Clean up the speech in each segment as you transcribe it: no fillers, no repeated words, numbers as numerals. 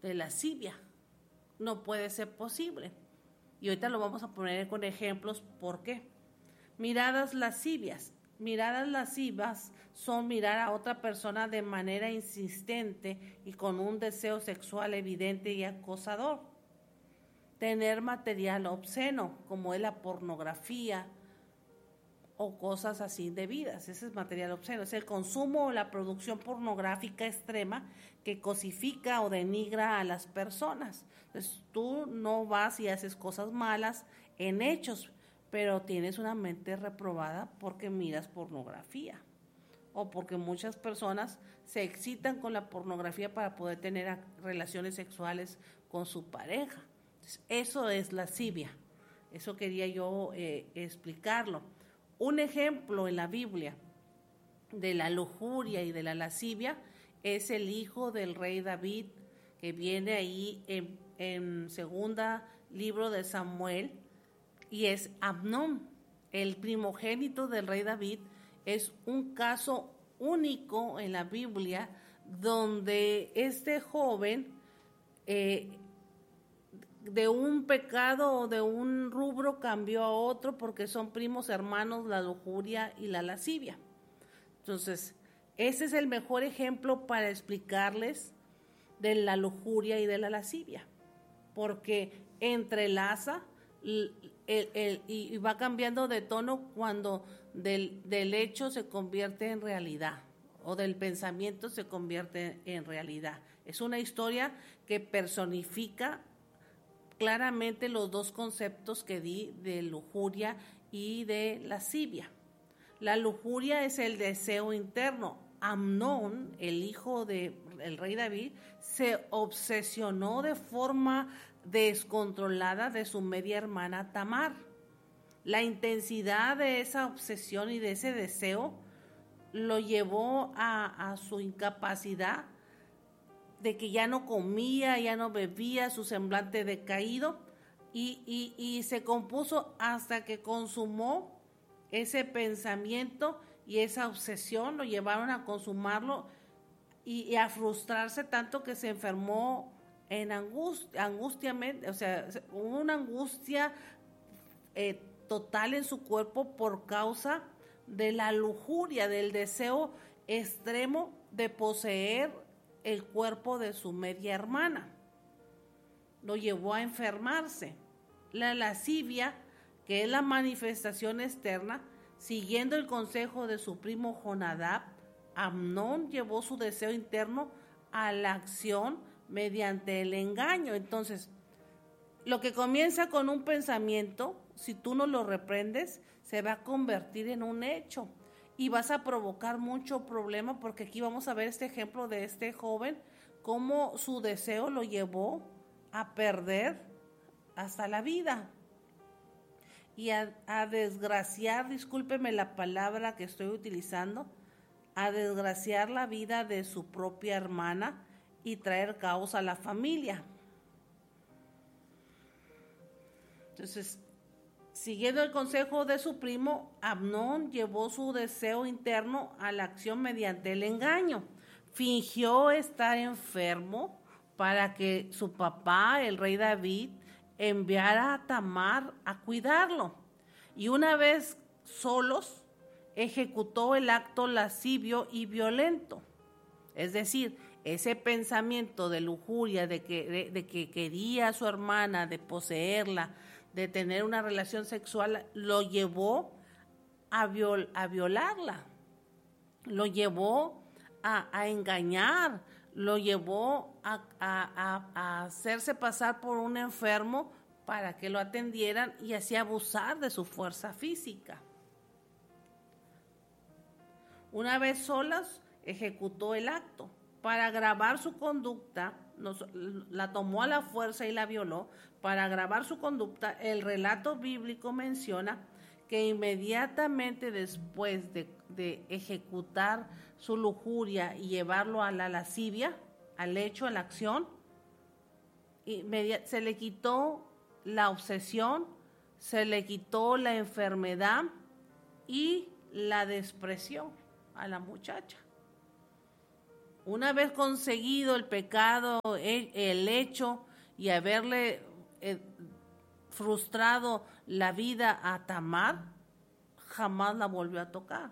de lascivia. No puede ser posible. Y ahorita lo vamos a poner con ejemplos. ¿Por qué? Miradas lascivias. Miradas lascivas son mirar a otra persona de manera insistente y con un deseo sexual evidente y acosador. Tener material obsceno, como es la pornografía o cosas así indebidas. Ese es material obsceno. Es el consumo o la producción pornográfica extrema que cosifica o denigra a las personas. Entonces, tú no vas y haces cosas malas en hechos, pero tienes una mente reprobada porque miras pornografía, o porque muchas personas se excitan con la pornografía para poder tener relaciones sexuales con su pareja. Entonces, eso es lascivia. Eso quería yo explicarlo. Un ejemplo en la Biblia de la lujuria y de la lascivia es el hijo del rey David, que viene ahí en segunda libro de Samuel, y es Amnón, el primogénito del rey David. Es un caso único en la Biblia donde este joven de un pecado o de un rubro cambió a otro, porque son primos hermanos la lujuria y la lascivia. Entonces, ese es el mejor ejemplo para explicarles de la lujuria y de la lascivia, porque entrelaza y va cambiando de tono cuando del hecho se convierte en realidad, o del pensamiento se convierte en realidad. Es una historia que personifica claramente los dos conceptos que di de lujuria y de lascivia. La lujuria es el deseo interno. Amnón, el hijo del rey David, se obsesionó de forma descontrolada de su media hermana Tamar. La intensidad de esa obsesión y de ese deseo lo llevó a su incapacidad, de que ya no comía, ya no bebía, su semblante decaído, y se compuso hasta que consumó ese pensamiento, y esa obsesión lo llevaron a consumarlo y a frustrarse tanto que se enfermó en angustiamente, o sea, una angustia total en su cuerpo por causa de la lujuria, del deseo extremo de poseer el cuerpo de su media hermana. Lo llevó a enfermarse. La lascivia, que es la manifestación externa, siguiendo el consejo de su primo Jonadab, Amnón llevó su deseo interno a la acción mediante el engaño. Entonces, lo que comienza con un pensamiento, si tú no lo reprendes, se va a convertir en un hecho y vas a provocar mucho problema, porque aquí vamos a ver este ejemplo de este joven, cómo su deseo lo llevó a perder hasta la vida y a desgraciar, discúlpeme la palabra que estoy utilizando, a desgraciar la vida de su propia hermana y traer caos a la familia. Entonces, siguiendo el consejo de su primo, Amnón llevó su deseo interno a la acción mediante el engaño. Fingió estar enfermo para que su papá, el rey David, enviara a Tamar a cuidarlo. Y una vez solos, ejecutó el acto lascivio y violento. Es decir, ese pensamiento de lujuria, de que quería a su hermana, de poseerla, de tener una relación sexual, lo llevó a violarla, lo llevó a engañar, lo llevó a hacerse pasar por un enfermo para que lo atendieran y así abusar de su fuerza física. Una vez solas, ejecutó el acto. Para agravar su conducta, la tomó a la fuerza y la violó. Para agravar su conducta, el relato bíblico menciona que inmediatamente después de ejecutar su lujuria y llevarlo a la lascivia, al hecho, a la acción, se le quitó la obsesión, se le quitó la enfermedad y la despreció a la muchacha. Una vez conseguido el pecado, el hecho y haberle frustrado la vida a Tamar, jamás la volvió a tocar.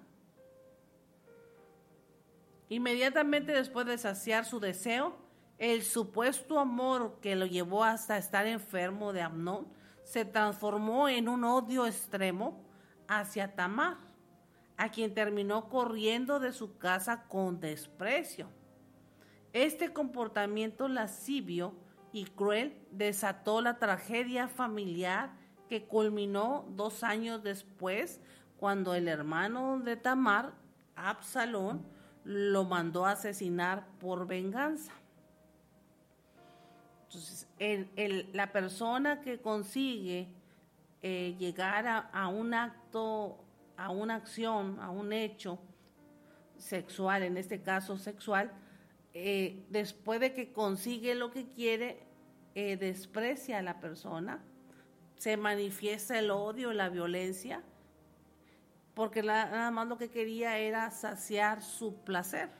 Inmediatamente después de saciar su deseo, el supuesto amor que lo llevó hasta estar enfermo de Amnón se transformó en un odio extremo hacia Tamar, a quien terminó corriendo de su casa con desprecio. Este comportamiento lascivo y cruel desató la tragedia familiar que culminó 2 años después, cuando el hermano de Tamar, Absalón, lo mandó a asesinar por venganza. Entonces, la persona que consigue llegar a un acto, a una acción, a un hecho sexual, en este caso sexual, después de que consigue lo que quiere, desprecia a la persona, se manifiesta el odio, la violencia, porque nada más lo que quería era saciar su placer.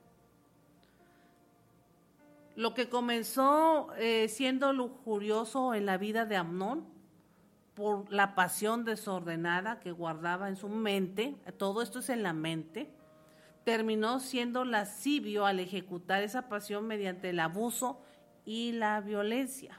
Lo que comenzó siendo lujurioso en la vida de Amnón, por la pasión desordenada que guardaba en su mente, todo esto es en la mente, terminó siendo lascivio al ejecutar esa pasión mediante el abuso y la violencia.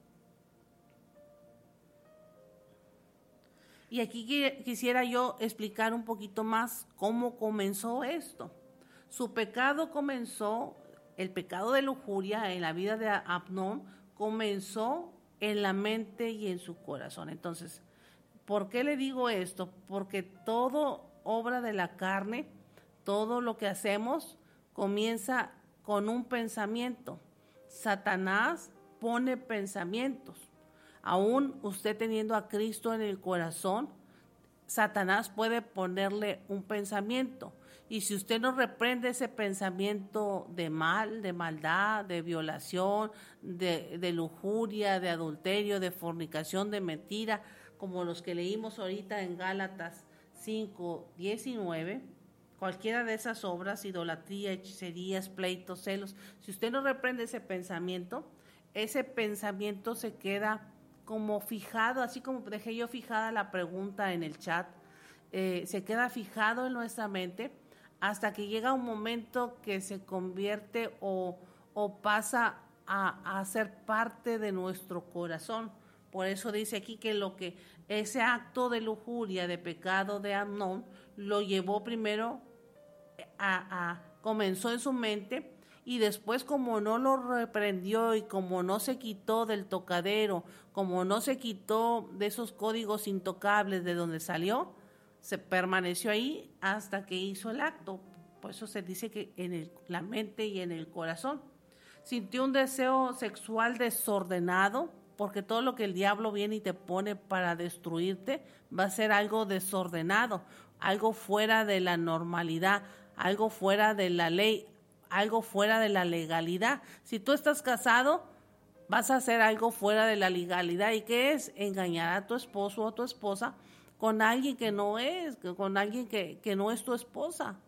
Y aquí quisiera yo explicar un poquito más cómo comenzó esto. Su pecado comenzó, el pecado de lujuria en la vida de Amnón comenzó en la mente y en su corazón. Entonces, ¿por qué le digo esto? Porque todo obra de la carne, todo lo que hacemos comienza con un pensamiento. Satanás pone pensamientos. Aún usted teniendo a Cristo en el corazón, Satanás puede ponerle un pensamiento. Y si usted no reprende ese pensamiento de mal, de maldad, de violación, de lujuria, de adulterio, de fornicación, de mentira, como los que leímos ahorita en Gálatas 5:19, cualquiera de esas obras, idolatría, hechicerías, pleitos, celos, si usted no reprende ese pensamiento se queda como fijado, así como dejé yo fijada la pregunta en el chat, se queda fijado en nuestra mente hasta que llega un momento que se convierte o pasa a ser parte de nuestro corazón. Por eso dice aquí que ese acto de lujuria, de pecado de Amnón, lo llevó primero comenzó en su mente, y después, como no lo reprendió y como no se quitó del tocadero, como no se quitó de esos códigos intocables de donde salió, se permaneció ahí hasta que hizo el acto. Por eso se dice que en la mente y en el corazón. Sintió un deseo sexual desordenado, porque todo lo que el diablo viene y te pone para destruirte va a ser algo desordenado, algo fuera de la normalidad, algo fuera de la ley, algo fuera de la legalidad. Si tú estás casado, vas a hacer algo fuera de la legalidad. ¿Y qué es? Engañar a tu esposo o a tu esposa con alguien que no es, con alguien que no es tu esposa.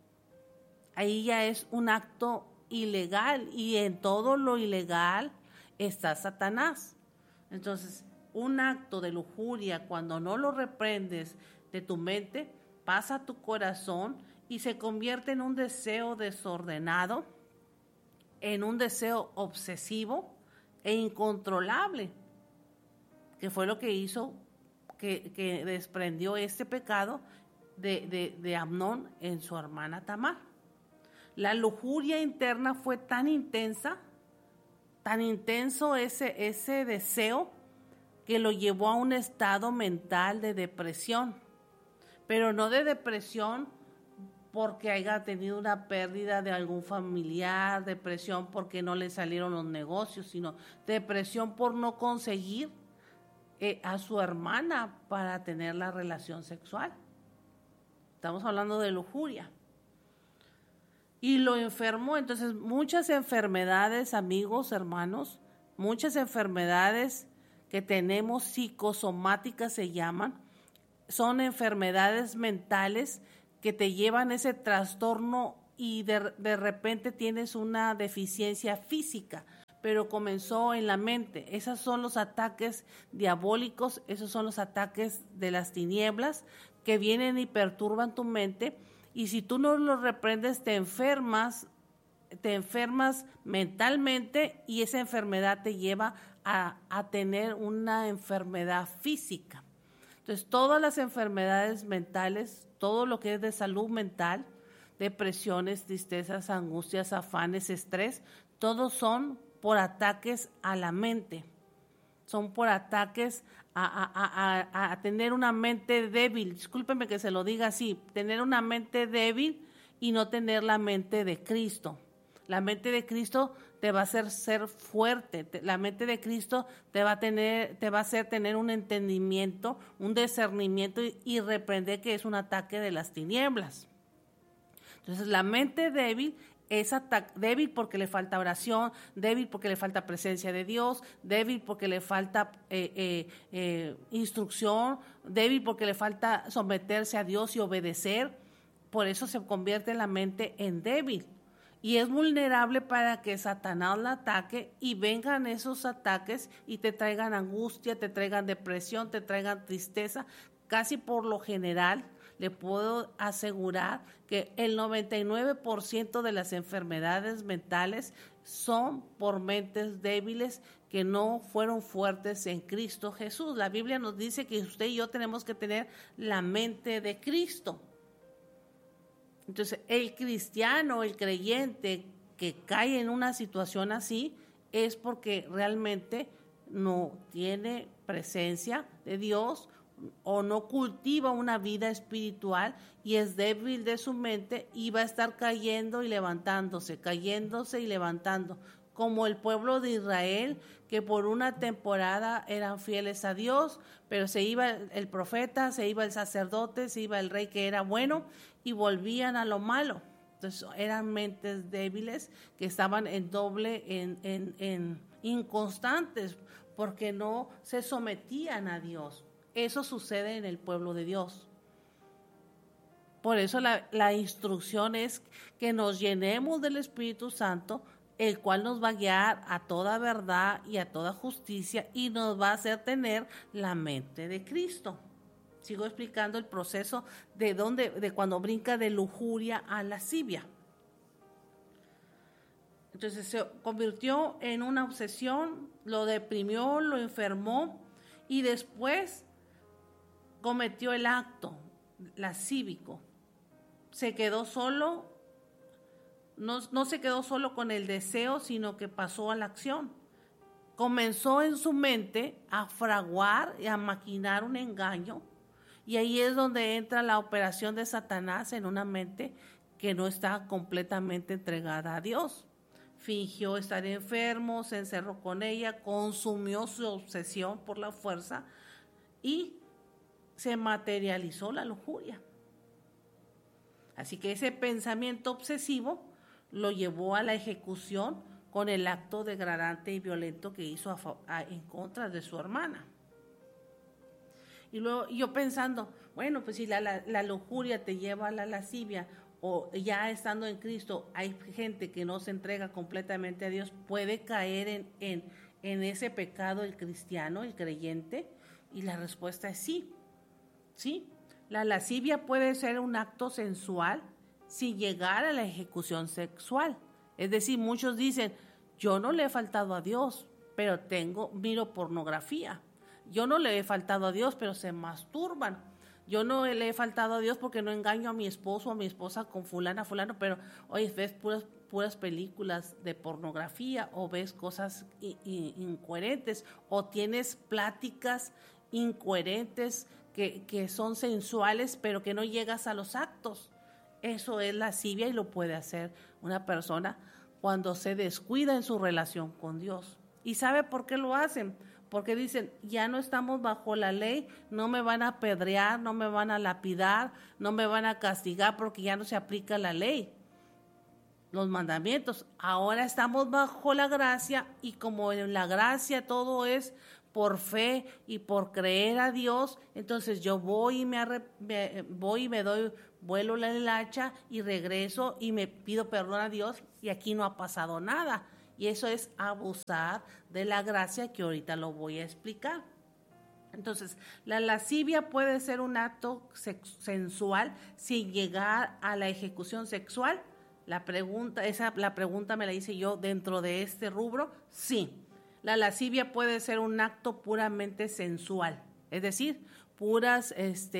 Ahí ya es un acto ilegal, y en todo lo ilegal está Satanás. Entonces, un acto de lujuria, cuando no lo reprendes de tu mente, pasa a tu corazón y se convierte en un deseo desordenado, en un deseo obsesivo e incontrolable, que fue lo que hizo que desprendió este pecado de Amnón en su hermana Tamar. La lujuria interna fue tan intensa, tan intenso ese deseo, que lo llevó a un estado mental de depresión, pero no de depresión porque haya tenido una pérdida de algún familiar, depresión porque no le salieron los negocios, sino depresión por no conseguir a su hermana para tener la relación sexual. Estamos hablando de lujuria. Y lo enfermó. Entonces, muchas enfermedades, amigos, hermanos, muchas enfermedades que tenemos psicosomáticas se llaman, son enfermedades mentales que te llevan ese trastorno y de repente tienes una deficiencia física, pero comenzó en la mente. Esos son los ataques diabólicos, esos son los ataques de las tinieblas que vienen y perturban tu mente, y si tú no los reprendes te enfermas mentalmente, y esa enfermedad te lleva a tener una enfermedad física. Entonces, todas las enfermedades mentales, todo lo que es de salud mental, depresiones, tristezas, angustias, afanes, estrés, todos son por ataques a la mente. Son por ataques a tener una mente débil. Discúlpeme que se lo diga así, tener una mente débil y no tener la mente de Cristo. La mente de Cristo te va a hacer ser fuerte. La mente de Cristo te va a hacer tener un entendimiento, un discernimiento y reprender que es un ataque de las tinieblas. Entonces, la mente débil es débil porque le falta oración, débil porque le falta presencia de Dios, débil porque le falta instrucción, débil porque le falta someterse a Dios y obedecer. Por eso se convierte la mente en débil. Y es vulnerable para que Satanás la ataque y vengan esos ataques y te traigan angustia, te traigan depresión, te traigan tristeza. Casi por lo general, le puedo asegurar que el 99% de las enfermedades mentales son por mentes débiles que no fueron fuertes en Cristo Jesús. La Biblia nos dice que usted y yo tenemos que tener la mente de Cristo. Entonces, el cristiano, el creyente que cae en una situación así es porque realmente no tiene presencia de Dios o no cultiva una vida espiritual y es débil de su mente y va a estar cayéndose y levantando, como el pueblo de Israel, que por una temporada eran fieles a Dios, pero se iba el profeta, se iba el sacerdote, se iba el rey que era bueno y volvían a lo malo. Entonces eran mentes débiles que estaban en inconstantes porque no se sometían a Dios. Eso sucede en el pueblo de Dios. Por eso la instrucción es que nos llenemos del Espíritu Santo, el cual nos va a guiar a toda verdad y a toda justicia y nos va a hacer tener la mente de Cristo. Sigo explicando el proceso de cuando brinca de lujuria a lascivia. Entonces se convirtió en una obsesión, lo deprimió, lo enfermó y después cometió el acto lascívico. Se quedó solo. No se quedó solo con el deseo, sino que pasó a la acción. Comenzó en su mente a fraguar y a maquinar un engaño, y ahí es donde entra la operación de Satanás en una mente que no está completamente entregada a Dios. Fingió estar enfermo, se encerró con ella, consumió su obsesión por la fuerza y se materializó la lujuria. Así que ese pensamiento obsesivo lo llevó a la ejecución con el acto degradante y violento que hizo en contra de su hermana. Y luego yo pensando, bueno, pues si la lujuria te lleva a la lascivia, o ya estando en Cristo hay gente que no se entrega completamente a Dios, ¿puede caer en ese pecado el cristiano, el creyente? Y la respuesta es sí, sí. La lascivia puede ser un acto sensual sin llegar a la ejecución sexual. Es decir, muchos dicen, yo no le he faltado a Dios, pero miro pornografía. Yo no le he faltado a Dios, pero se masturban. Yo no le he faltado a Dios porque no engaño a mi esposo o a mi esposa con fulano, pero oye, ves puras películas de pornografía o ves cosas incoherentes o tienes pláticas incoherentes que son sensuales, pero que no llegas a los actos. Eso es lascivia y lo puede hacer una persona cuando se descuida en su relación con Dios. ¿Y sabe por qué lo hacen? Porque dicen, ya no estamos bajo la ley, no me van a apedrear, no me van a lapidar, no me van a castigar porque ya no se aplica la ley, los mandamientos. Ahora estamos bajo la gracia y como en la gracia todo es por fe y por creer a Dios, entonces yo voy y me vuelo la hilacha y regreso y me pido perdón a Dios y aquí no ha pasado nada. Y eso es abusar de la gracia, que ahorita lo voy a explicar. Entonces, la lascivia puede ser un acto sensual sin llegar a la ejecución sexual. La pregunta me la hice yo dentro de este rubro. Sí, la lascivia puede ser un acto puramente sensual, es decir, puras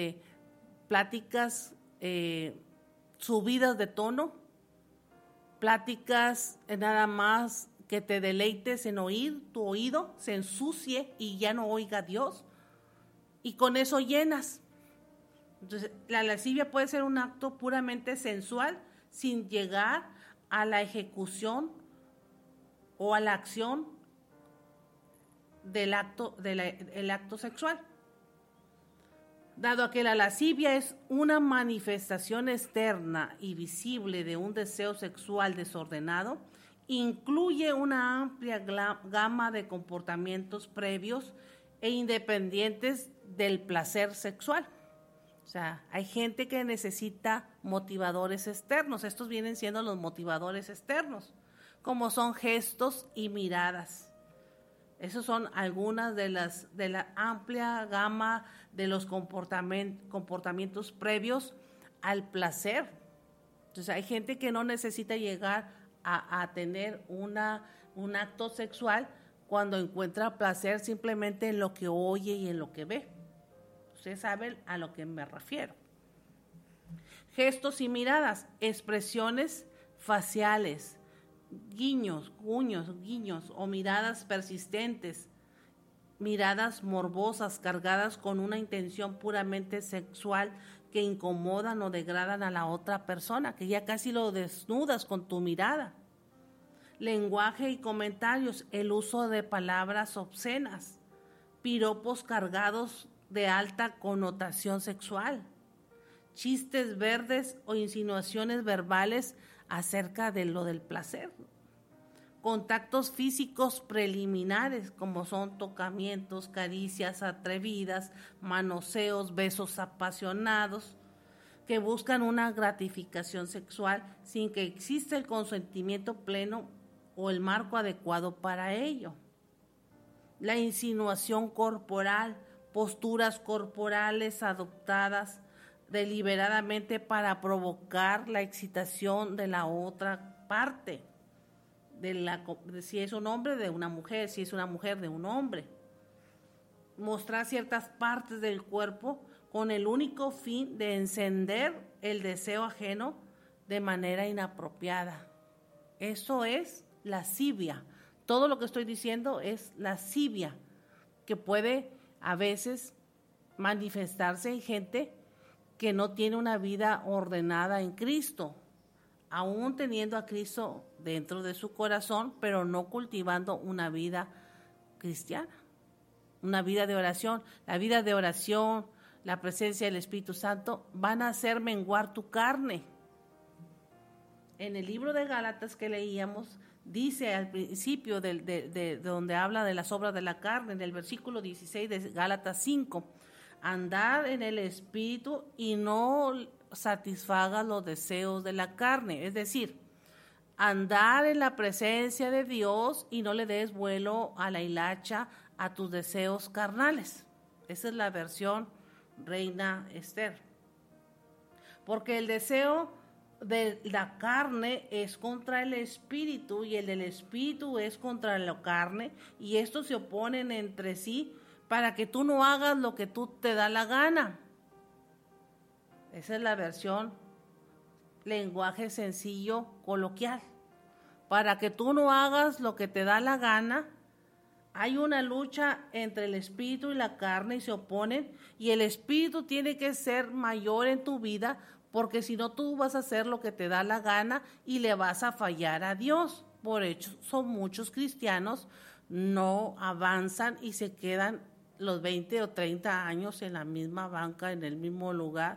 pláticas subidas de tono, pláticas nada más que te deleites en oír, tu oído se ensucie y ya no oiga a Dios, y con eso llenas. Entonces, la lascivia puede ser un acto puramente sensual sin llegar a la ejecución o a la acción del acto sexual. Dado que la lascivia es una manifestación externa y visible de un deseo sexual desordenado, incluye una amplia gama de comportamientos previos e independientes del placer sexual. O sea, hay gente que necesita motivadores externos. Estos vienen siendo los motivadores externos, como son gestos y miradas. Esos son algunas de la amplia gama de los comportamientos previos al placer. Entonces, hay gente que no necesita llegar a tener un acto sexual cuando encuentra placer simplemente en lo que oye y en lo que ve. Ustedes saben a lo que me refiero. Gestos y miradas, expresiones faciales, guiños o miradas persistentes, miradas morbosas cargadas con una intención puramente sexual que incomodan o degradan a la otra persona, que ya casi lo desnudas con tu mirada. Lenguaje y comentarios, el uso de palabras obscenas, piropos cargados de alta connotación sexual, chistes verdes o insinuaciones verbales acerca de lo del placer, contactos físicos preliminares como son tocamientos, caricias atrevidas, manoseos, besos apasionados que buscan una gratificación sexual sin que exista el consentimiento pleno o el marco adecuado para ello. La insinuación corporal, posturas corporales adoptadas deliberadamente para provocar la excitación de la otra parte, si es un hombre de una mujer, si es una mujer de un hombre. Mostrar ciertas partes del cuerpo con el único fin de encender el deseo ajeno de manera inapropiada. Eso es lascivia. Todo lo que estoy diciendo es lascivia, que puede a veces manifestarse en gente que no tiene una vida ordenada en Cristo, aún teniendo a Cristo dentro de su corazón, pero no cultivando una vida cristiana, una vida de oración. La vida de oración, la presencia del Espíritu Santo van a hacer menguar tu carne. En el libro de Gálatas que leíamos, dice al principio de donde habla de las obras de la carne, en el versículo 16 de Gálatas 5, andar en el Espíritu y no satisfagas los deseos de la carne, es decir, andar en la presencia de Dios y no le des vuelo a la hilacha a tus deseos carnales. Esa es la versión Reina Esther. Porque el deseo de la carne es contra el espíritu y el del espíritu es contra la carne, y estos se oponen entre sí para que tú no hagas lo que tú te da la gana. Esa es la versión lenguaje sencillo coloquial. Para que tú no hagas lo que te da la gana, hay una lucha entre el espíritu y la carne y se oponen, y el espíritu tiene que ser mayor en tu vida, porque si no tú vas a hacer lo que te da la gana y le vas a fallar a Dios. Por hecho, son muchos cristianos no avanzan y se quedan los 20 o 30 años en la misma banca, en el mismo lugar,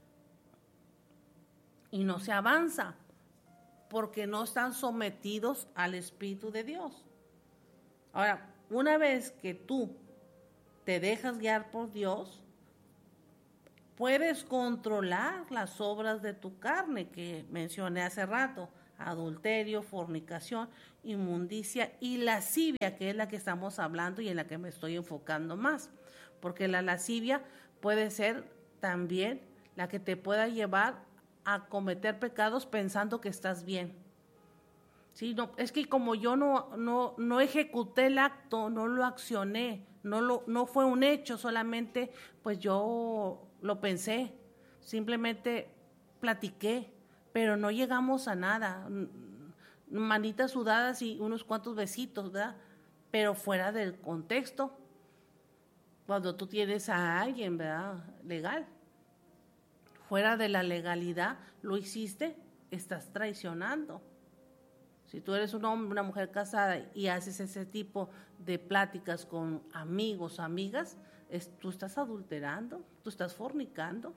y no se avanza porque no están sometidos al Espíritu de Dios. Ahora, una vez que tú te dejas guiar por Dios, puedes controlar las obras de tu carne que mencioné hace rato: adulterio, fornicación, inmundicia y lascivia, que es la que estamos hablando y en la que me estoy enfocando más, porque la lascivia puede ser también la que te pueda llevar a cometer pecados pensando que estás bien. Sí, no, es que como yo no ejecuté el acto, no lo accioné, no fue un hecho, solamente pues yo lo pensé, simplemente platiqué, pero no llegamos a nada, manitas sudadas y unos cuantos besitos, ¿verdad? Pero fuera del contexto, cuando tú tienes a alguien, ¿verdad?, legal, fuera de la legalidad, lo hiciste, estás traicionando. Si tú eres un hombre, una mujer casada y haces ese tipo de pláticas con amigos, amigas, tú estás adulterando, tú estás fornicando.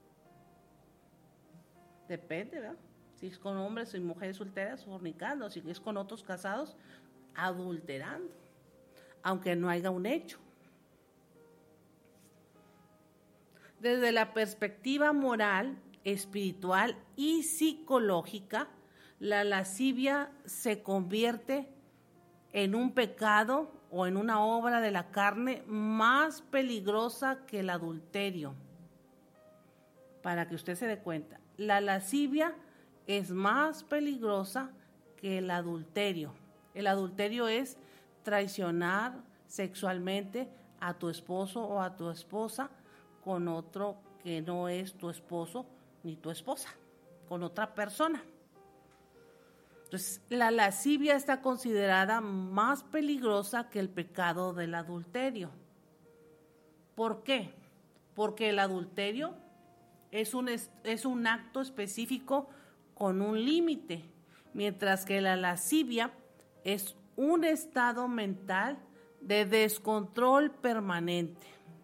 Depende, ¿verdad? Si es con hombres y mujeres solteras, fornicando. Si es con otros casados, adulterando, aunque no haya un hecho. Desde la perspectiva moral, espiritual y psicológica, la lascivia se convierte en un pecado o en una obra de la carne más peligrosa que el adulterio. Para que usted se dé cuenta, la lascivia es más peligrosa que el adulterio. El adulterio es traicionar sexualmente a tu esposo o a tu esposa con otro que no es tu esposo ni tu esposa, con otra persona. Entonces, la lascivia está considerada más peligrosa que el pecado del adulterio. ¿Por qué? Porque el adulterio es un acto específico con un límite, mientras que la lascivia es un estado mental de descontrol permanente.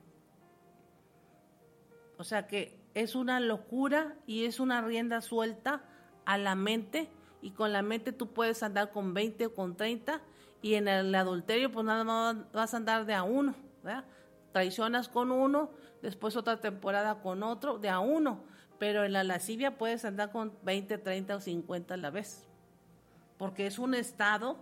O sea que es una locura y es una rienda suelta a la mente, y con la mente tú puedes andar con 20 o con 30, y en el adulterio pues nada más vas a andar de a uno, ¿verdad? Traicionas con uno, después otra temporada con otro, de a uno, pero en la lascivia puedes andar con 20, 30 o 50 a la vez, porque es un estado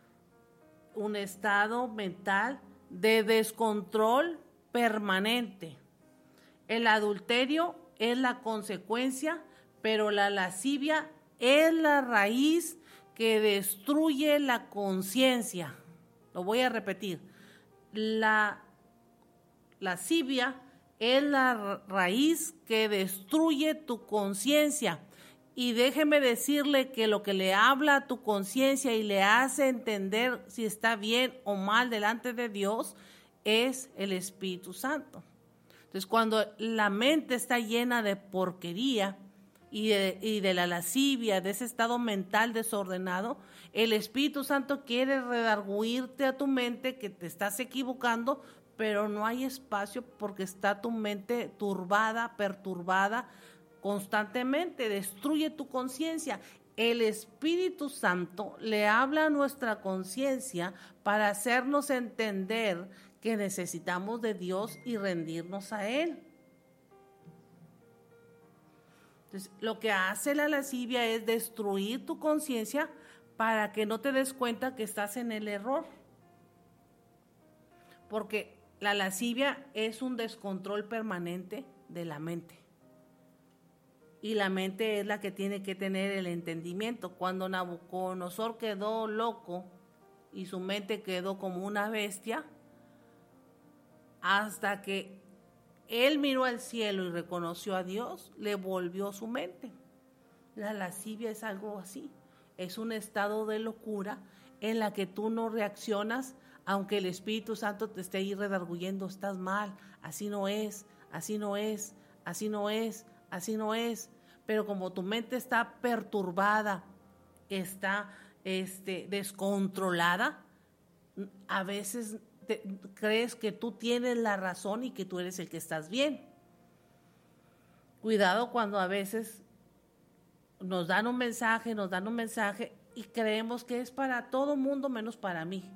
mental de descontrol permanente. El adulterio es la consecuencia, pero la lascivia es la raíz que destruye la conciencia. Lo voy a repetir. La lascivia es la raíz que destruye tu conciencia. Y déjeme decirle que lo que le habla a tu conciencia y le hace entender si está bien o mal delante de Dios es el Espíritu Santo. Entonces, cuando la mente está llena de porquería y de la lascivia, de ese estado mental desordenado, el Espíritu Santo quiere redarguirte a tu mente que te estás equivocando, pero no hay espacio porque está tu mente turbada, perturbada constantemente, destruye tu conciencia. El Espíritu Santo le habla a nuestra conciencia para hacernos entender que necesitamos de Dios y rendirnos a Él. Entonces, lo que hace la lascivia es destruir tu conciencia para que no te des cuenta que estás en el error. Porque la lascivia es un descontrol permanente de la mente. Y la mente es la que tiene que tener el entendimiento. Cuando Nabucodonosor quedó loco y su mente quedó como una bestia, hasta que él miró al cielo y reconoció a Dios, le volvió su mente. La lascivia es algo así. Es un estado de locura en la que tú no reaccionas, aunque el Espíritu Santo te esté ahí redarguyendo: estás mal, así no es, así no es, así no es, así no es. Pero como tu mente está perturbada, está descontrolada, a veces crees que tú tienes la razón y que tú eres el que estás bien. Cuidado cuando a veces nos dan un mensaje y creemos que es para todo mundo menos para mí.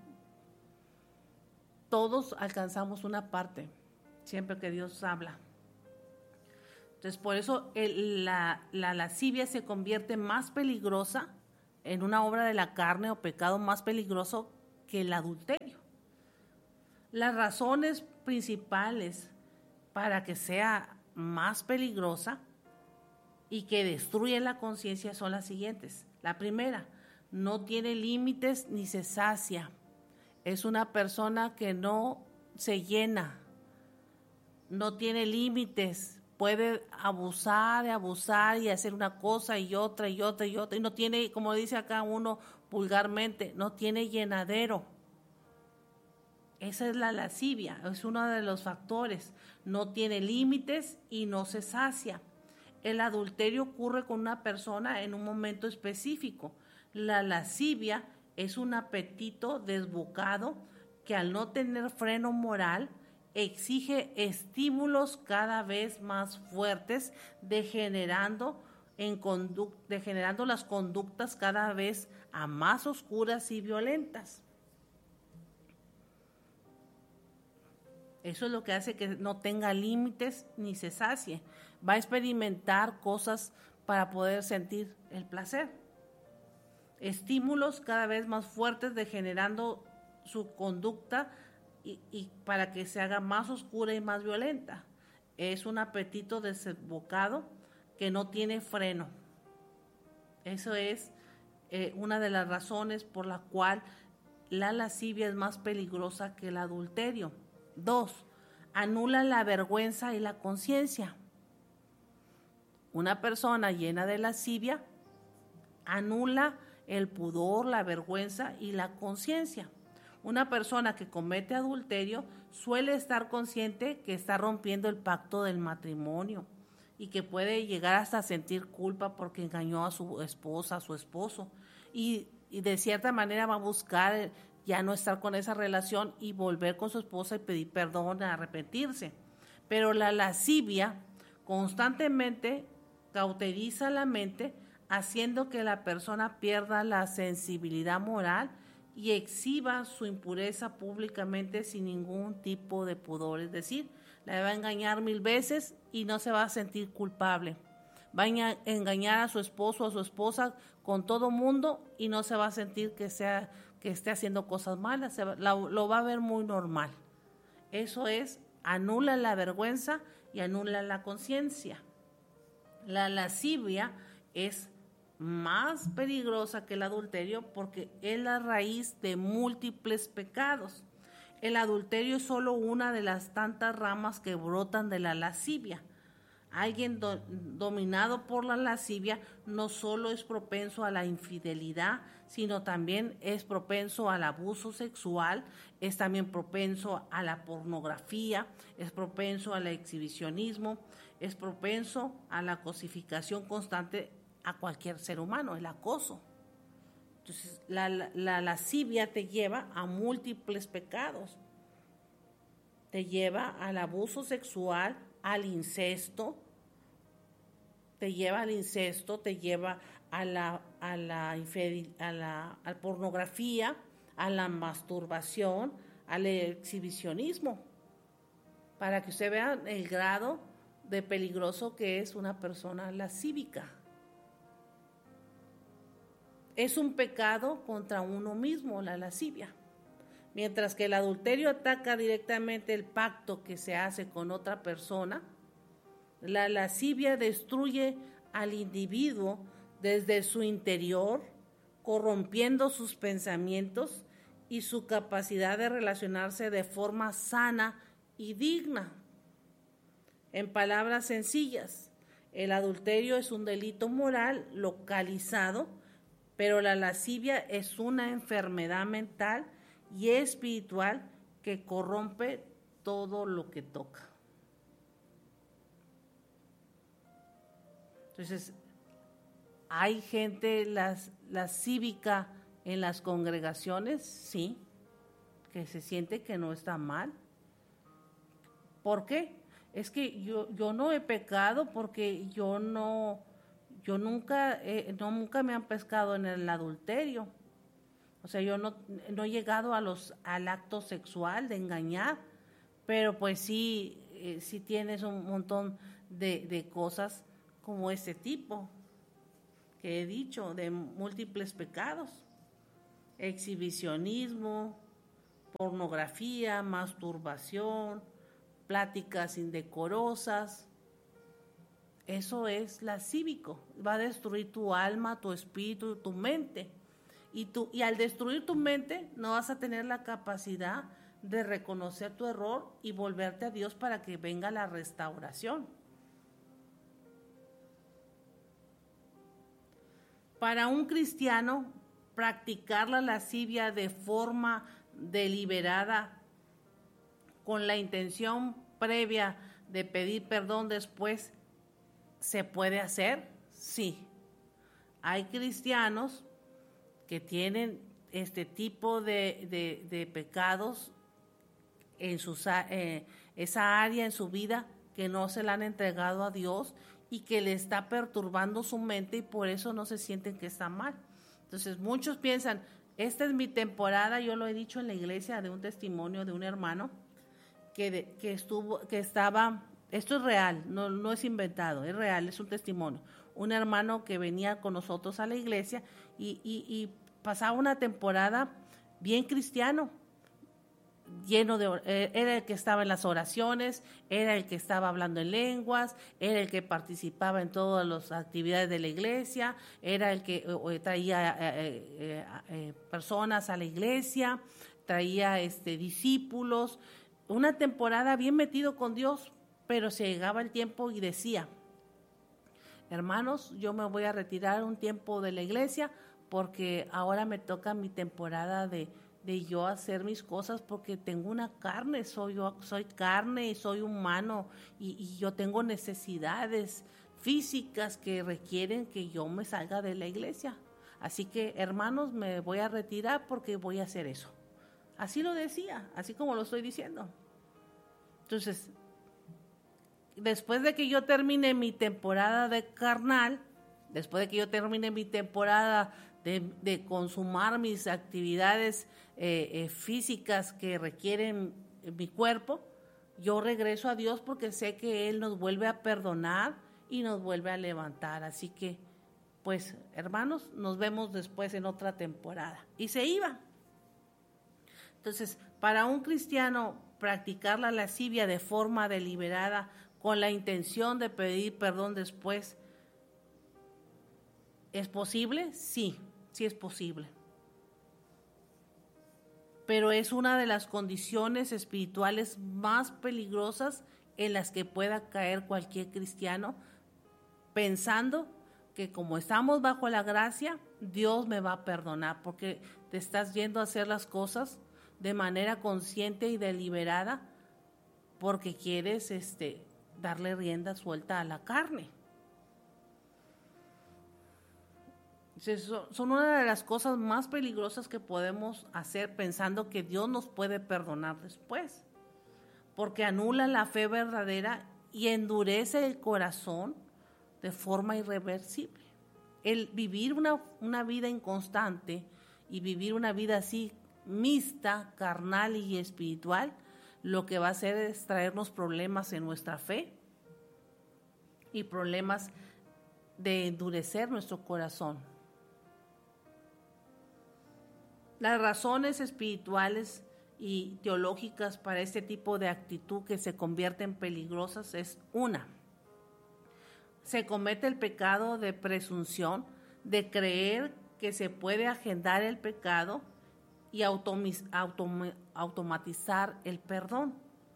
Todos alcanzamos una parte, siempre que Dios habla. Entonces, por eso la lascivia se convierte más peligrosa en una obra de la carne o pecado más peligroso que el adulterio. Las razones principales para que sea más peligrosa y que destruye la conciencia son las siguientes. La primera, no tiene límites ni se sacia. Es una persona que no se llena, no tiene límites, puede abusar y hacer una cosa y otra y otra y otra, y no tiene, como dice acá uno vulgarmente, no tiene llenadero. Esa es la lascivia, es uno de los factores. No tiene límites y no se sacia. El adulterio ocurre con una persona en un momento específico. La lascivia es un apetito desbocado que al no tener freno moral exige estímulos cada vez más fuertes, degenerando las conductas cada vez a más oscuras y violentas. Eso es lo que hace que no tenga límites ni se sacie. Va a experimentar cosas para poder sentir el placer. Estímulos cada vez más fuertes degenerando su conducta y para que se haga más oscura y más violenta. Es un apetito desbocado que no tiene freno. Eso es una de las razones por la cual la lascivia es más peligrosa que el adulterio. 2. Anula la vergüenza y la conciencia. Una persona llena de lascivia anula el pudor, la vergüenza y la conciencia. Una persona que comete adulterio suele estar consciente que está rompiendo el pacto del matrimonio y que puede llegar hasta sentir culpa porque engañó a su esposa, a su esposo, y de cierta manera va a buscar ya no estar con esa relación y volver con su esposa y pedir perdón, arrepentirse. Pero la lascivia constantemente cauteriza la mente, haciendo que la persona pierda la sensibilidad moral y exhiba su impureza públicamente sin ningún tipo de pudor. Es decir, la va a engañar 1000 veces y no se va a sentir culpable. Va a engañar a su esposo o a su esposa con todo mundo y no se va a sentir que esté haciendo cosas malas, lo va a ver muy normal. Eso es, anula la vergüenza y anula la conciencia. La lascivia es más peligrosa que el adulterio porque es la raíz de múltiples pecados. El adulterio es solo una de las tantas ramas que brotan de la lascivia. Alguien dominado por la lascivia no solo es propenso a la infidelidad, sino también es propenso al abuso sexual, es también propenso a la pornografía, es propenso al exhibicionismo, es propenso a la cosificación constante a cualquier ser humano, el acoso. Entonces, la lascivia te lleva a múltiples pecados. Te lleva al abuso sexual, al incesto, te lleva a la pornografía, a la masturbación, al exhibicionismo, para que usted vea el grado de peligroso que es una persona lascívica. Es un pecado contra uno mismo, la lascivia. Mientras que el adulterio ataca directamente el pacto que se hace con otra persona, la lascivia destruye al individuo desde su interior, corrompiendo sus pensamientos y su capacidad de relacionarse de forma sana y digna. En palabras sencillas, el adulterio es un delito moral localizado, pero la lascivia es una enfermedad mental y espiritual que corrompe todo lo que toca. Entonces, ¿hay gente lascívica en las congregaciones? Sí, que se siente que no está mal. ¿Por qué? Es que yo no he pecado porque nunca me han pescado en el adulterio. O sea, yo no he llegado al acto sexual de engañar, pero pues sí si tienes un montón de cosas como este tipo que he dicho, de múltiples pecados: exhibicionismo, pornografía, masturbación, pláticas indecorosas. Eso es lascívico, va a destruir tu alma, tu espíritu, tu mente. Y al destruir tu mente no vas a tener la capacidad de reconocer tu error y volverte a Dios para que venga la restauración. Para un cristiano, practicar la lascivia de forma deliberada, con la intención previa de pedir perdón después, ¿se puede hacer? Sí. Hay cristianos que tienen este tipo de pecados en esa área en su vida que no se la han entregado a Dios y que le está perturbando su mente, y por eso no se sienten que está mal. Entonces muchos piensan, esta es mi temporada. Yo lo he dicho en la iglesia, de un testimonio de un hermano que estaba, esto es real, no es inventado, es real, es un testimonio. Un hermano que venía con nosotros a la iglesia y pasaba una temporada bien cristiano, lleno era el que estaba en las oraciones, era el que estaba hablando en lenguas, era el que participaba en todas las actividades de la iglesia, era el que traía personas a la iglesia, traía discípulos. Una temporada bien metido con Dios, pero se llegaba el tiempo y decía: hermanos, yo me voy a retirar un tiempo de la iglesia porque ahora me toca mi temporada de yo hacer mis cosas, porque tengo una carne, soy carne y soy humano, y yo tengo necesidades físicas que requieren que yo me salga de la iglesia. Así que, hermanos, me voy a retirar porque voy a hacer eso. Así lo decía, así como lo estoy diciendo. Entonces, después de que yo termine mi temporada de carnal, después de que yo termine mi temporada de consumar mis actividades físicas que requieren mi cuerpo, yo regreso a Dios porque sé que Él nos vuelve a perdonar y nos vuelve a levantar. Así que, pues, hermanos, nos vemos después en otra temporada. Y se iba. Entonces, para un cristiano, practicar la lascivia de forma deliberada con la intención de pedir perdón después, ¿es posible? Sí, sí es posible. Pero es una de las condiciones espirituales más peligrosas en las que pueda caer cualquier cristiano, pensando que como estamos bajo la gracia, Dios me va a perdonar, porque te estás yendo a hacer las cosas de manera consciente y deliberada porque quieres darle rienda suelta a la carne. Son una de las cosas más peligrosas que podemos hacer, pensando que Dios nos puede perdonar después, porque anula la fe verdadera y endurece el corazón de forma irreversible. El vivir una vida inconstante y vivir una vida así mixta, carnal y espiritual, lo que va a hacer es traernos problemas en nuestra fe y problemas de endurecer nuestro corazón. Las razones espirituales y teológicas para este tipo de actitud que se convierten peligrosas es: una, se comete el pecado de presunción, de creer que se puede agendar el pecado y automatizar el perdón.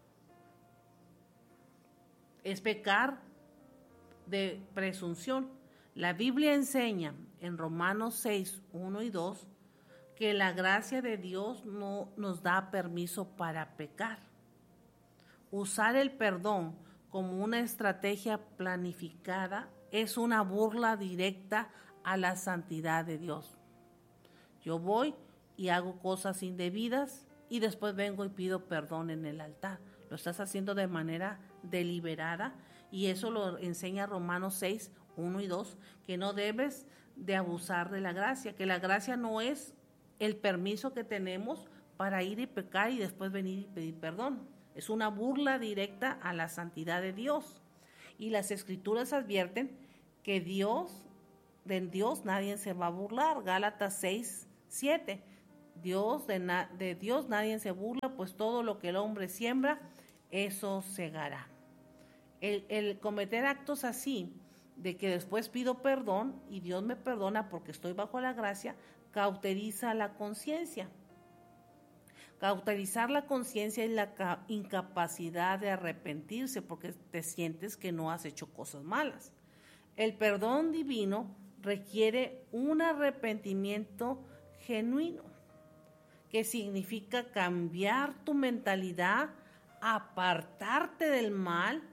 Es pecar de presunción. La Biblia enseña en Romanos 6, 1 y 2 que la gracia de Dios no nos da permiso para pecar. Usar el perdón como una estrategia planificada es una burla directa a la santidad de Dios. Yo voy y hago cosas indebidas y después vengo y pido perdón en el altar. Lo estás haciendo de manera deliberada, y eso lo enseña Romanos 6, 1 y 2, que no debes de abusar de la gracia, que la gracia no es el permiso que tenemos para ir y pecar y después venir y pedir perdón. Es una burla directa a la santidad de Dios. Y las Escrituras advierten que de Dios nadie se va a burlar. Gálatas 6:7. De Dios nadie se burla, pues todo lo que el hombre siembra, eso segará. El cometer actos así, de que después pido perdón y Dios me perdona porque estoy bajo la gracia, cauteriza la conciencia. Cauterizar la conciencia es la incapacidad de arrepentirse porque te sientes que no has hecho cosas malas. El perdón divino requiere un arrepentimiento genuino, que significa cambiar tu mentalidad, apartarte del mal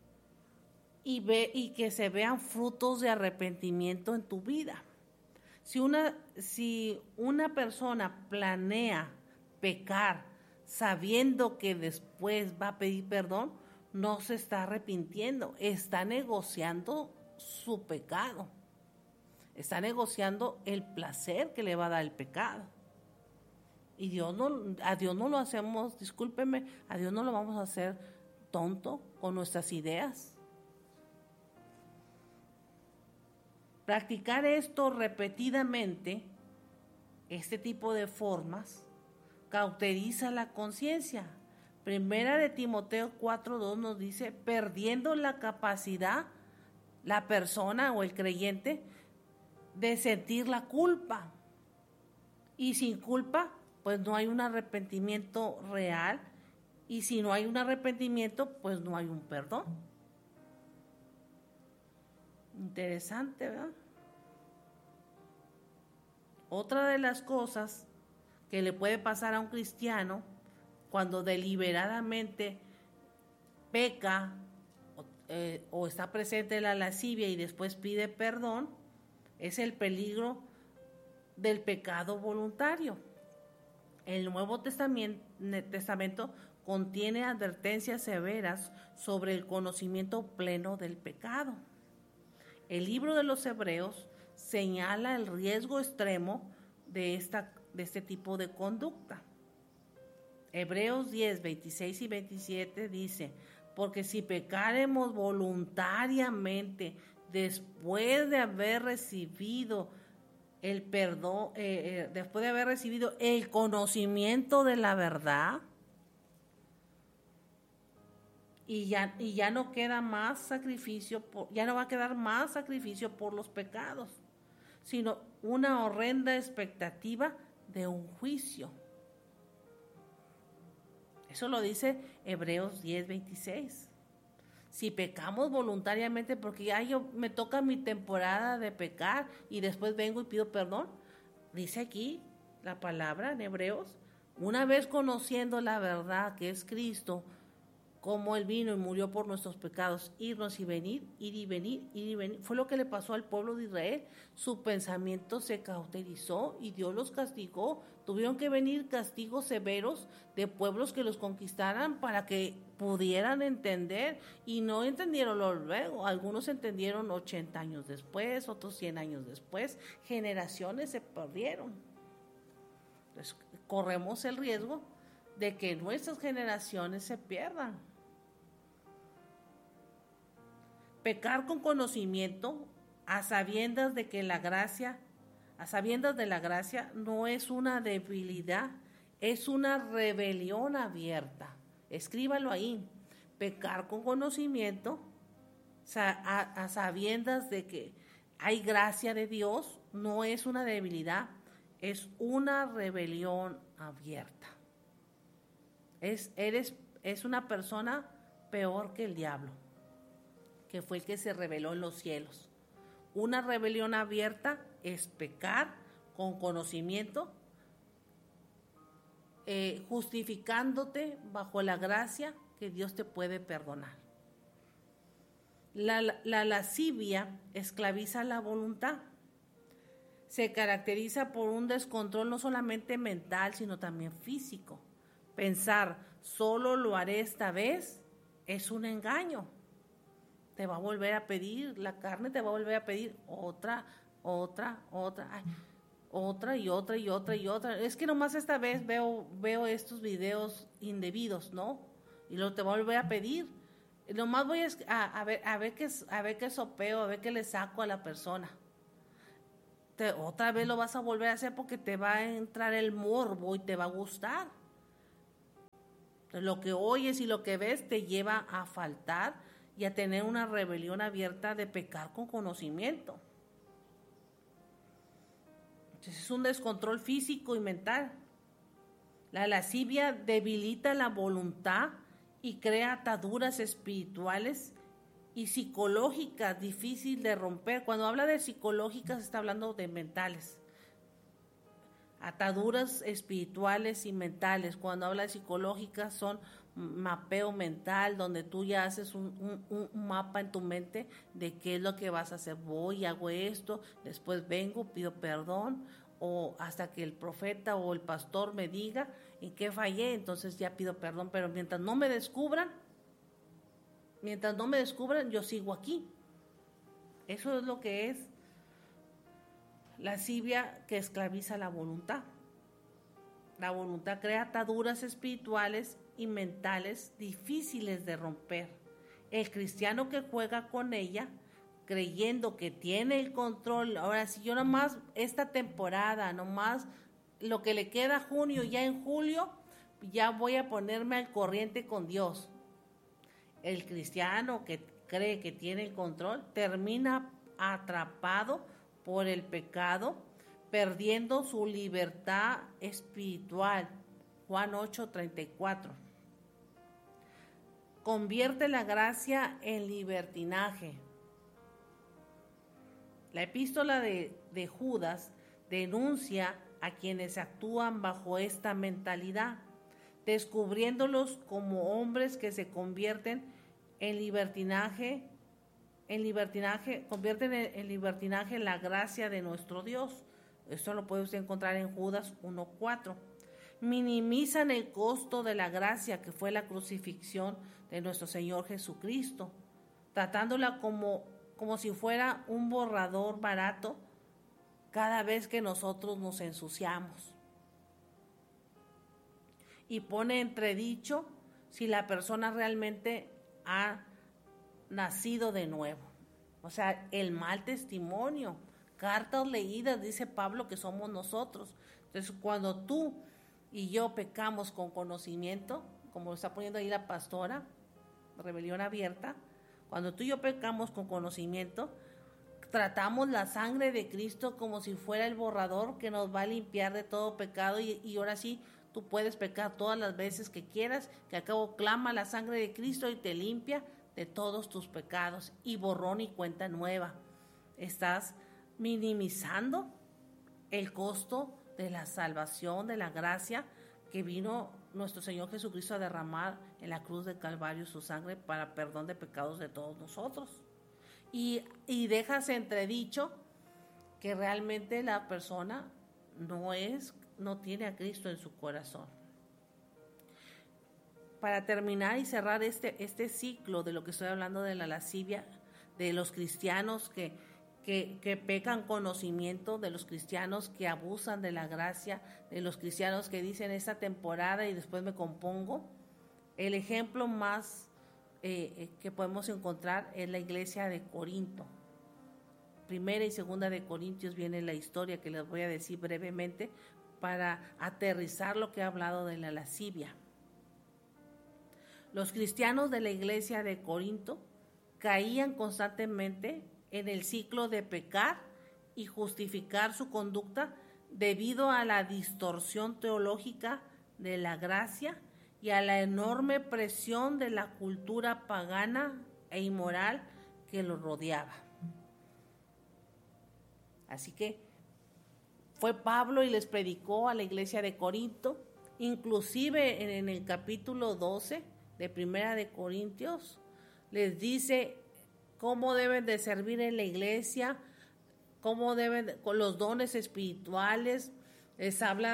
y que se vean frutos de arrepentimiento en tu vida. Si una persona planea pecar sabiendo que después va a pedir perdón, no se está arrepintiendo, está negociando su pecado, está negociando el placer que le va a dar el pecado. Y a Dios no lo hacemos, discúlpeme, a Dios no lo vamos a hacer tonto con nuestras ideas. Practicar esto repetidamente, este tipo de formas, cauteriza la conciencia. Primera de Timoteo 4:2 nos dice, perdiendo la capacidad, la persona o el creyente, de sentir la culpa. Y sin culpa, pues no hay un arrepentimiento real. Y si no hay un arrepentimiento, pues no hay un perdón. Interesante, ¿verdad? Otra de las cosas que le puede pasar a un cristiano cuando deliberadamente peca o está presente la lascivia y después pide perdón, es el peligro del pecado voluntario. El Nuevo Testamento contiene advertencias severas sobre el conocimiento pleno del pecado. El libro de los Hebreos señala el riesgo extremo de este tipo de conducta. Hebreos 10, 26 y 27 dice, porque si pecaremos voluntariamente después de haber recibido el perdón, después de haber recibido el conocimiento de la verdad, y ya no queda más sacrificio, ya no va a quedar más sacrificio por los pecados, sino una horrenda expectativa de un juicio. Eso lo dice Hebreos 10:26. Si pecamos voluntariamente porque ya me toca mi temporada de pecar y después vengo y pido perdón, dice aquí la palabra en Hebreos, una vez conociendo la verdad que es Cristo, como Él vino y murió por nuestros pecados, irnos y venir, ir y venir, ir y venir. Fue lo que le pasó al pueblo de Israel. Su pensamiento se cauterizó y Dios los castigó. Tuvieron que venir castigos severos de pueblos que los conquistaran para que pudieran entender, y no entendieron luego. Algunos entendieron 80 años después, otros 100 años después. Generaciones se perdieron. Entonces, corremos el riesgo de que nuestras generaciones se pierdan. Pecar con conocimiento, a sabiendas de la gracia no es una debilidad, es una rebelión abierta. Escríbalo ahí. Pecar con conocimiento, a sabiendas de que hay gracia de Dios, no es una debilidad, es una rebelión abierta. Es una persona peor que el diablo, que fue el que se rebeló en los cielos. Una rebelión abierta es pecar con conocimiento, justificándote bajo la gracia que Dios te puede perdonar. La lascivia esclaviza la voluntad. Se caracteriza por un descontrol no solamente mental, sino también físico. Pensar, solo lo haré esta vez, es un engaño. Te va a volver a pedir, la carne te va a volver a pedir otra, y otra. Es que nomás esta vez veo estos videos indebidos, ¿no? y luego te va a volver a pedir. Nomás voy a ver qué sopeo, a ver qué le saco a la persona. Otra vez lo vas a volver a hacer porque te va a entrar el morbo y te va a gustar. Entonces, lo que oyes y lo que ves te lleva a faltar y a tener una rebelión abierta de pecar con conocimiento. Entonces, es un descontrol físico y mental. La lascivia debilita la voluntad y crea ataduras espirituales y psicológicas difíciles de romper. Cuando habla de psicológicas está hablando de mentales. Ataduras espirituales y mentales. Cuando habla de psicológicas son mapeo mental, donde tú ya haces un mapa en tu mente de qué es lo que vas a hacer. Voy, hago esto, después vengo, pido perdón, o hasta que el profeta o el pastor me diga en qué fallé, entonces ya pido perdón, pero mientras no me descubran, yo sigo aquí. Eso es lo que es lascivia que esclaviza la voluntad. La voluntad crea ataduras espirituales y mentales difíciles de romper. El cristiano que juega con ella, creyendo que tiene el control, ahora si yo nomás esta temporada, nomás lo que le queda a junio, ya en julio, ya voy a ponerme al corriente con Dios. El cristiano que cree que tiene el control termina atrapado por el pecado, perdiendo su libertad espiritual. Juan 8:34. Convierte la gracia en libertinaje. La epístola de Judas denuncia a quienes actúan bajo esta mentalidad, descubriéndolos como hombres que se convierten en libertinaje, convierten en libertinaje la gracia de nuestro Dios. Esto lo puede usted encontrar en Judas 1:4. Minimizan el costo de la gracia que fue la crucifixión de nuestro Señor Jesucristo, tratándola como si fuera un borrador barato cada vez que nosotros nos ensuciamos. Y pone entredicho si la persona realmente ha nacido de nuevo. O sea, el mal testimonio, cartas leídas, dice Pablo, que somos nosotros. Entonces, cuando tú y yo pecamos con conocimiento, como lo está poniendo ahí la pastora, rebelión abierta, cuando tú y yo pecamos con conocimiento, tratamos la sangre de Cristo como si fuera el borrador que nos va a limpiar de todo pecado y ahora sí, tú puedes pecar todas las veces que quieras, que al cabo clama la sangre de Cristo y te limpia de todos tus pecados y borrón y cuenta nueva. Estás minimizando el costo de la salvación, de la gracia que vino nuestro Señor Jesucristo a derramar en la cruz del Calvario su sangre para perdón de pecados de todos nosotros. Y dejas entredicho que realmente la persona no tiene a Cristo en su corazón. Para terminar y cerrar este ciclo de lo que estoy hablando de la lascivia, de los cristianos que pecan conocimiento, de los cristianos que abusan de la gracia, de los cristianos que dicen esta temporada y después me compongo, el ejemplo más que podemos encontrar es la iglesia de Corinto. Primera y segunda de Corintios viene la historia que les voy a decir brevemente para aterrizar lo que he hablado de la lascivia. Los cristianos de la iglesia de Corinto caían constantemente en el ciclo de pecar y justificar su conducta debido a la distorsión teológica de la gracia y a la enorme presión de la cultura pagana e inmoral que los rodeaba. Así que fue Pablo y les predicó a la iglesia de Corinto, inclusive en el capítulo 12 de Primera de Corintios, les dice cómo deben de servir en la iglesia, cómo deben, con los dones espirituales. Les habla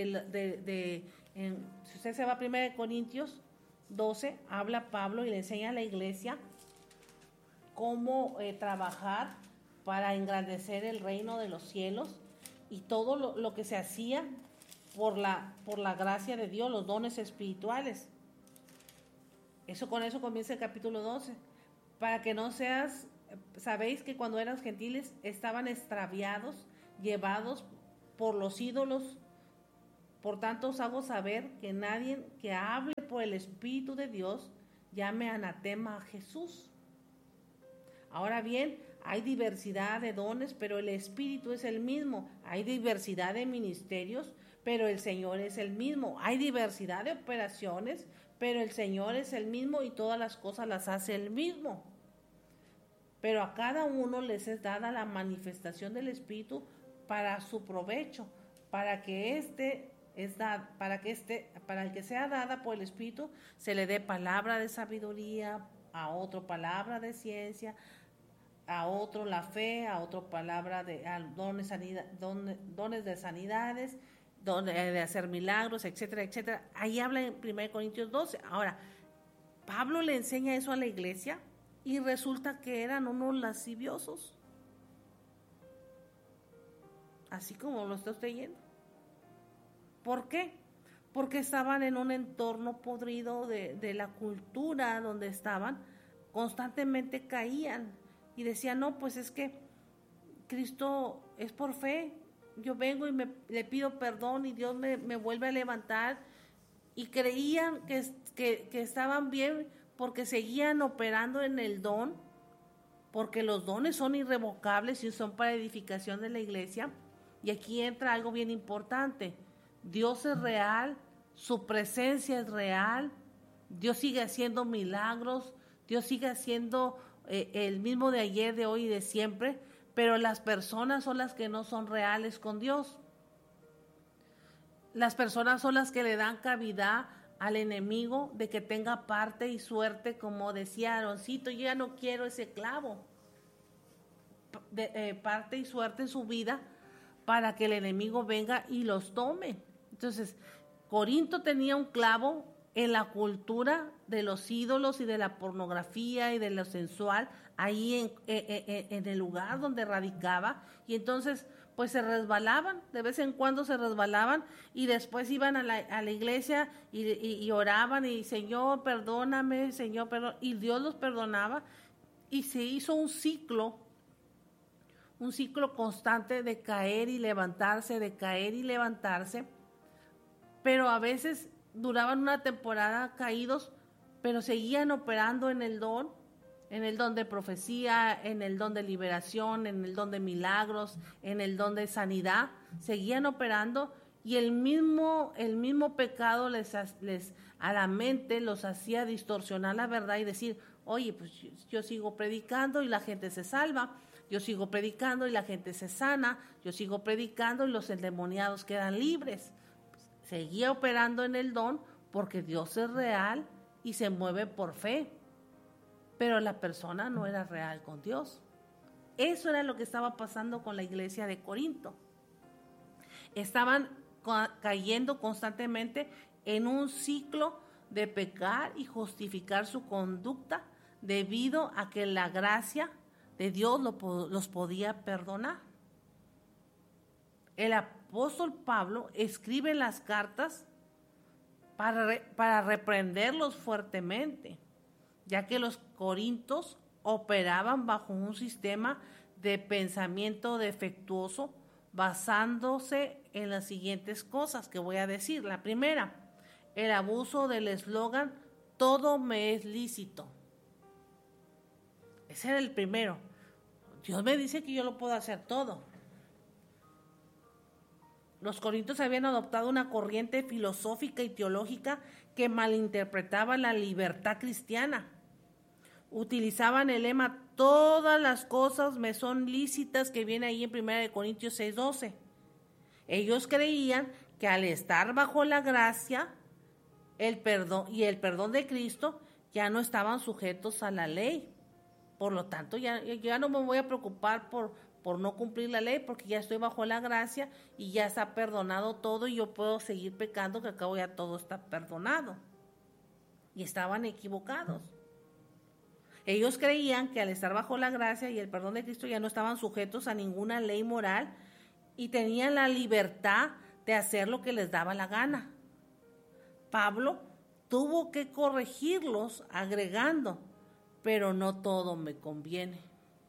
si usted se va a 1 Corintios 12, habla Pablo y le enseña a la iglesia cómo trabajar para engrandecer el reino de los cielos y todo lo que se hacía por la gracia de Dios, los dones espirituales. Con eso comienza el capítulo 12. Para que no seas, sabéis que cuando eran gentiles estaban extraviados, llevados por los ídolos. Por tanto os hago saber que nadie que hable por el Espíritu de Dios llame anatema a Jesús. Ahora bien, hay diversidad de dones, pero el Espíritu es el mismo. Hay diversidad de ministerios, pero el Señor es el mismo. Hay diversidad de operaciones, pero el Señor es el mismo y todas las cosas las hace el mismo. Pero a cada uno les es dada la manifestación del Espíritu para su provecho, para el que sea dada por el Espíritu se le dé palabra de sabiduría, a otro palabra de ciencia, a otro la fe, a otro palabra de dones de sanidades, de hacer milagros, etcétera, etcétera. Ahí habla en 1 Corintios 12. Ahora, Pablo le enseña eso a la iglesia y resulta que eran unos lasciviosos, así como lo está usted yendo. ¿Por qué? Porque estaban en un entorno podrido de la cultura donde estaban, constantemente caían y decían, no, pues es que Cristo es por fe, yo vengo y le pido perdón y Dios me vuelve a levantar, y creían que estaban bien porque seguían operando en el don, porque los dones son irrevocables y son para edificación de la iglesia. Y aquí entra algo bien importante: Dios es real, su presencia es real, Dios sigue haciendo milagros, Dios sigue haciendo el mismo de ayer, de hoy y de siempre, pero las personas son las que no son reales con Dios. Las personas son las que le dan cavidad al enemigo de que tenga parte y suerte, como decía Aaroncito, yo ya no quiero ese clavo, parte y suerte en su vida para que el enemigo venga y los tome. Entonces, Corinto tenía un clavo en la cultura de los ídolos y de la pornografía y de lo sensual, ahí en el lugar donde radicaba, y entonces pues se resbalaban, de vez en cuando se resbalaban, y después iban a la iglesia y oraban, y Señor, perdóname, Señor, perdón, y Dios los perdonaba, y se hizo un ciclo constante de caer y levantarse, pero a veces duraban una temporada caídos, pero seguían operando en el don de profecía, en el don de liberación, en el don de milagros, en el don de sanidad, seguían operando, y el mismo pecado les a la mente los hacía distorsionar la verdad y decir, oye, pues yo sigo predicando y la gente se salva, yo sigo predicando y la gente se sana, yo sigo predicando y los endemoniados quedan libres. Seguía operando en el don porque Dios es real y se mueve por fe, pero la persona no era real con Dios. Eso era lo que estaba pasando con la iglesia de Corinto. Estaban cayendo constantemente en un ciclo de pecar y justificar su conducta debido a que la gracia de Dios los podía perdonar. El apóstol Pablo escribe las cartas para reprenderlos fuertemente, ya que los corintios operaban bajo un sistema de pensamiento defectuoso basándose en las siguientes cosas que voy a decir. La primera, el abuso del eslogan todo me es lícito. Ese era el primero. Dios me dice que yo lo puedo hacer todo. Los corintios habían adoptado una corriente filosófica y teológica que malinterpretaba la libertad cristiana. Utilizaban el lema todas las cosas me son lícitas, que viene ahí en 1 Corintios 6:12. Ellos creían que al estar bajo la gracia, el perdón de Cristo, ya no estaban sujetos a la ley. Por lo tanto, ya no me voy a preocupar por no cumplir la ley, porque ya estoy bajo la gracia y ya está perdonado todo y yo puedo seguir pecando, que acabo ya todo está perdonado. Y estaban equivocados. Ellos creían que al estar bajo la gracia y el perdón de Cristo ya no estaban sujetos a ninguna ley moral y tenían la libertad de hacer lo que les daba la gana. Pablo tuvo que corregirlos agregando, pero no todo me conviene.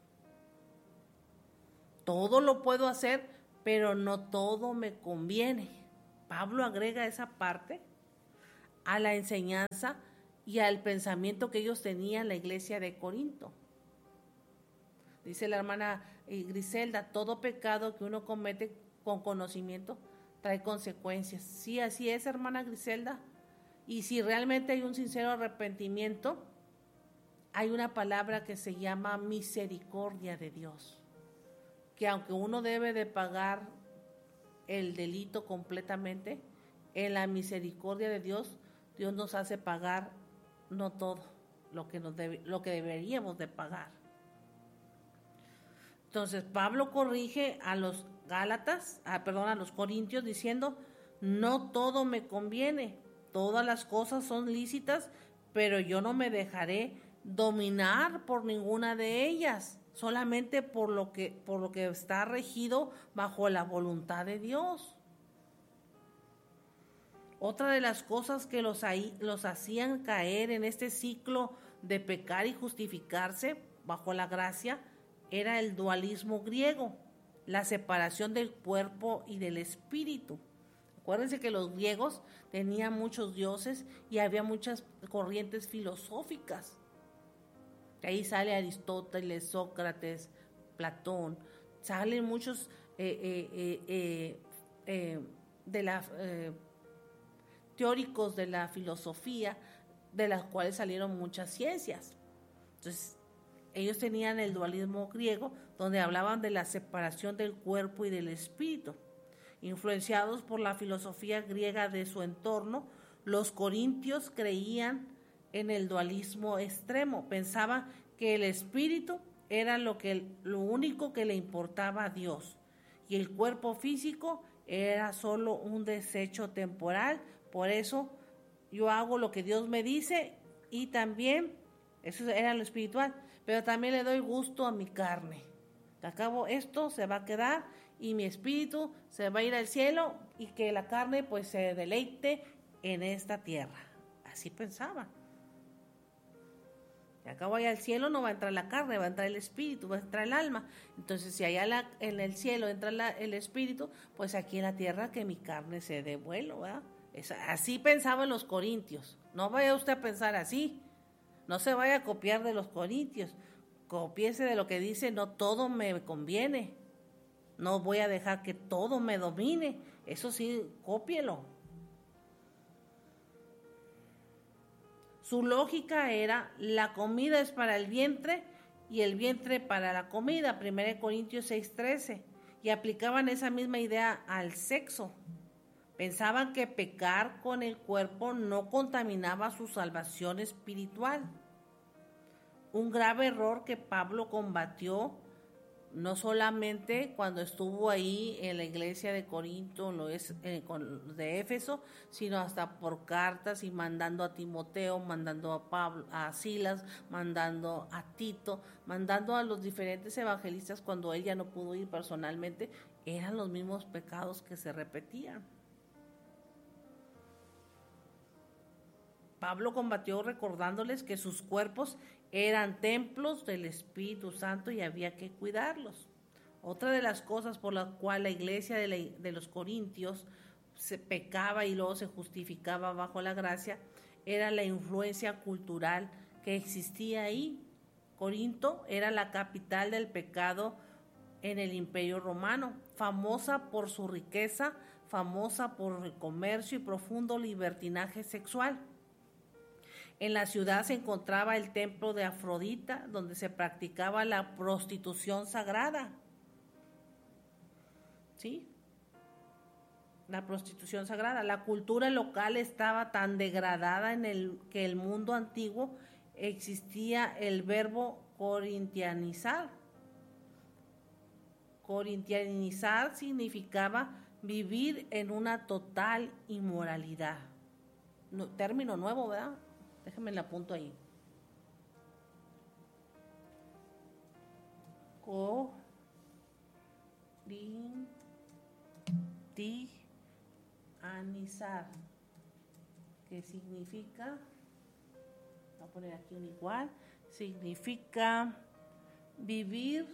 Todo lo puedo hacer, pero no todo me conviene. Pablo agrega esa parte a la enseñanza y al pensamiento que ellos tenían en la iglesia de Corinto. Dice la hermana Griselda, todo pecado que uno comete con conocimiento trae consecuencias. Sí, así es, hermana Griselda. Y si realmente hay un sincero arrepentimiento, hay una palabra que se llama misericordia de Dios. Que aunque uno debe de pagar el delito completamente, en la misericordia de Dios, Dios nos hace pagar no todo lo que deberíamos de pagar. Entonces Pablo corrige a los a los corintios diciendo, no todo me conviene, todas las cosas son lícitas, pero yo no me dejaré dominar por ninguna de ellas, solamente por lo que está regido bajo la voluntad de Dios. Otra de las cosas que los hacían caer en este ciclo de pecar y justificarse bajo la gracia era el dualismo griego, la separación del cuerpo y del espíritu. Acuérdense que los griegos tenían muchos dioses y había muchas corrientes filosóficas. De ahí sale Aristóteles, Sócrates, Platón, salen muchos teóricos de la filosofía, de las cuales salieron muchas ciencias. Entonces, ellos tenían el dualismo griego, donde hablaban de la separación del cuerpo y del espíritu. Influenciados por la filosofía griega de su entorno, los corintios creían en el dualismo extremo. Pensaban que el espíritu era lo único que le importaba a Dios y el cuerpo físico era solo un desecho temporal. Por eso yo hago lo que Dios me dice y también, eso era lo espiritual, pero también le doy gusto a mi carne. Al cabo esto se va a quedar y mi espíritu se va a ir al cielo y que la carne pues se deleite en esta tierra. Así pensaban. Y acá voy al cielo, no va a entrar la carne, va a entrar el espíritu, va a entrar el alma. Entonces, si allá en el cielo entra el espíritu, pues aquí en la tierra que mi carne se dé vuelo, ¿verdad? Así pensaban los corintios. No vaya usted a pensar así. No se vaya a copiar de los corintios. Copiese de lo que dice, no todo me conviene. No voy a dejar que todo me domine. Eso sí, cópielo. Su lógica era, la comida es para el vientre y el vientre para la comida, 1 Corintios 6:13, y aplicaban esa misma idea al sexo. Pensaban que pecar con el cuerpo no contaminaba su salvación espiritual. Un grave error que Pablo combatió no solamente cuando estuvo ahí en la iglesia de Corinto, de Éfeso, sino hasta por cartas y mandando a Timoteo, mandando a Pablo, a Silas, mandando a Tito, mandando a los diferentes evangelistas cuando él ya no pudo ir personalmente, eran los mismos pecados que se repetían. Pablo combatió recordándoles que sus cuerpos eran templos del Espíritu Santo y había que cuidarlos. Otra de las cosas por la cual la iglesia de los corintios se pecaba y luego se justificaba bajo la gracia era la influencia cultural que existía ahí. Corinto era la capital del pecado en el Imperio Romano, famosa por su riqueza, famosa por el comercio y profundo libertinaje sexual. En la ciudad se encontraba el templo de Afrodita, donde se practicaba la prostitución sagrada. ¿Sí? La prostitución sagrada. La cultura local estaba tan degradada que el mundo antiguo existía el verbo corintianizar. Corintianizar significaba vivir en una total inmoralidad. Término nuevo, ¿verdad? Déjenme le apunto ahí. Corintianizar. que significa, voy a poner aquí un igual, significa vivir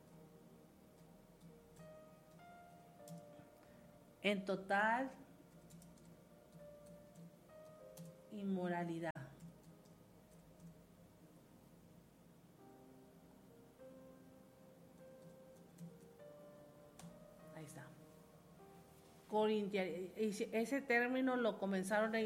en total inmoralidad. Ahí está. Ese término lo comenzaron a